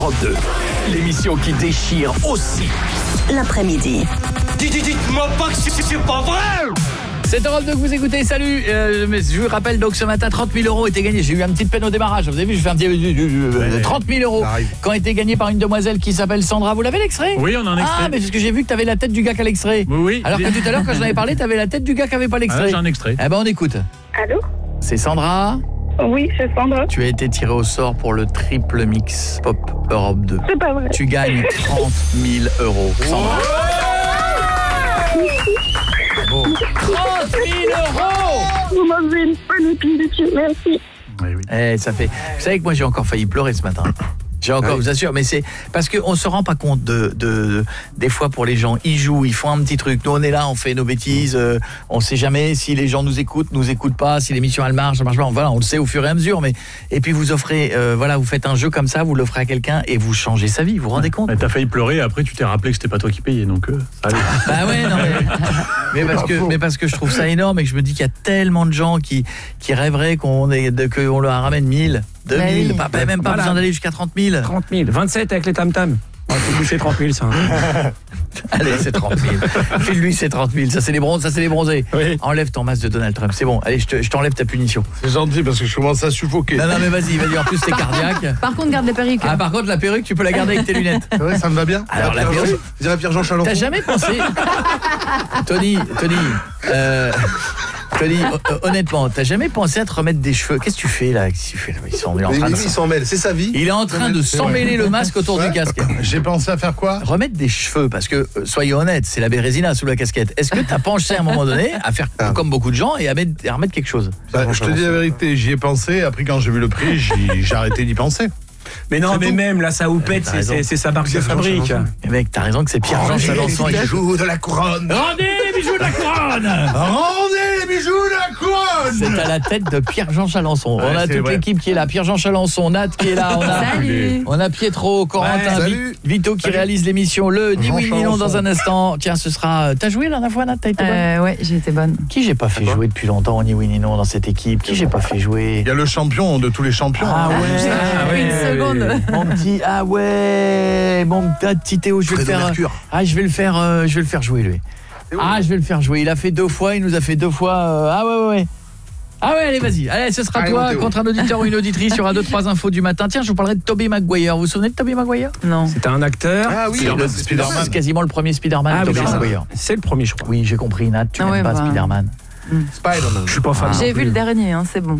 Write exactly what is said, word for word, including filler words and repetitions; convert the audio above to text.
deux. L'émission qui déchire aussi l'après-midi. Dites-moi pas que c'est, c'est pas vrai. C'est Europe deux que vous écoutez, salut. euh, Je vous rappelle donc ce matin trente mille euros étaient gagnés. J'ai eu un petit peine au démarrage. Vous avez vu, je fais un petit ouais, trente mille euros qui ont été gagnés par une demoiselle qui s'appelle Sandra. Vous l'avez l'extrait? Oui, on en a un extrait. Ah, mais parce que j'ai vu que tu avais la tête du gars qui a l'extrait. Oui, oui. Alors que tout à l'heure quand j'en avais parlé, tu avais la tête du gars qui avait pas l'extrait. Ah, j'ai un extrait. Eh ben on écoute. Allô? C'est Sandra. Oui, c'est Sandra. Tu as été tiré au sort pour le triple mix Pop Europe deux. C'est pas vrai. Tu gagnes trente mille euros. Sandra. Bon. trente mille euros. Vous m'avez une bonne épine, merci. Oui, oui. Eh, ça fait... Vous savez que moi j'ai encore failli pleurer ce matin. J'ai encore, oui. vous assure, mais c'est parce qu'on se rend pas compte de, de, des fois pour les gens, ils jouent, ils font un petit truc. Nous on est là, on fait nos bêtises, euh, on sait jamais si les gens nous écoutent, nous écoutent pas, si l'émission elle marche, ça marche pas. Voilà, on le sait au fur et à mesure. Mais et puis vous offrez, euh, voilà, vous faites un jeu comme ça, vous l'offrez à quelqu'un et vous changez sa vie. Vous vous rendez compte? Mais t'as failli pleurer, et après tu t'es rappelé que c'était pas toi qui payais, donc euh, ça allait. Bah ouais, non mais, mais parce que mais parce que je trouve ça énorme et que je me dis qu'il y a tellement de gens qui qui rêveraient qu'on ait qu'on leur ramène mille. deux mille, oui. pas, pas, même pas voilà. besoin d'aller jusqu'à trente mille. trente mille, vingt-sept avec les tam-tams. On va toucher trente mille, ça. Allez, c'est trente mille. File-lui, c'est trente mille. Ça, c'est les bronzes, ça, c'est les bronzés. Oui. Enlève ton masque de Donald Trump. C'est bon. Allez, je, te, je t'enlève ta punition. C'est gentil parce que je commence à suffoquer. Non, non, mais vas-y, vas-y. En plus, c'est cardiaque. Par contre, garde les perruques. Ah, par contre, la perruque, tu peux la garder avec tes lunettes. C'est vrai, ça me va bien. Alors, la, la perruque. Je dirais Pierre-Jean Chalençon. T'as jamais pensé. Tony, Tony. Euh. Tony, honnêtement, t'as jamais pensé à te remettre des cheveux? Qu'est-ce que tu fais là? Qu'est-ce que tu fais là? Il s'en, il est en train il, de il s'en mêle, c'est sa vie. Il est en train de s'emmêler le masque autour ouais. du casque. J'ai pensé à faire quoi? Remettre des cheveux, parce que, soyez honnête, c'est la bérésina sous la casquette. Est-ce que t'as pensé à un moment donné à faire ah. comme beaucoup de gens et à, mettre, à remettre quelque chose? Bah, je te dis la vérité, j'y ai pensé. Après, quand j'ai vu le prix, j'ai, j'ai arrêté d'y penser. Mais non, c'est mais tout. Même là, ça houppette, c'est, c'est, c'est sa marque de fabrique. Mais mec, t'as raison que c'est Pierre-Jean Chalençon. Les bijoux de la couronne. Rendez les bijoux de la couronne. Rendez les bijoux de la couronne. C'est à la tête de Pierre-Jean Chalençon. Ouais, on a toute vrai. l'équipe qui est là. Pierre-Jean Chalençon, Nat qui est là. On a, salut. On a Pietro, Corentin, ouais, Vi- Vito qui salut. réalise l'émission. Le Ni oui ni non dans un instant. Tiens, ce sera... T'as joué la dernière fois, Nat? T'as été bonne? euh, Ouais, j'ai été bonne. Qui j'ai pas fait jouer depuis longtemps au Ni oui ni non dans cette équipe? Qui j'ai pas fait jouer? Il y a le champion de tous les champions. Ah ouais, ah, ouais. Une seconde. Mon petit... Ah ouais, mon petit Théo, je vais Fredo le faire... Mercure. Ah, je vais le faire, euh, je vais le faire jouer, lui. Ah, je vais le faire jouer. Il a fait deux fois, il nous a fait deux fois... Euh... Ah ouais, ouais, ouais. Ah ouais, allez, vas-y. Allez, ce sera allez, toi contre un auditeur ou une auditrice. Il y aura deux, trois infos du matin. Tiens, je vous parlerai de Tobey Maguire. Vous vous souvenez de Tobey Maguire? Non. C'est un acteur. Ah oui, Spider-Man. c'est, Spider-Man. C'est quasiment le premier Spider-Man. Ah, Tobey oui, Maguire. C'est le premier, je crois. Oui, j'ai compris, Nat. Tu ah n'aimes ouais, pas bah... Spider-Man. Mm. Spider-Man. Je suis pas fan. J'ai vu le dernier, hein, c'est bon.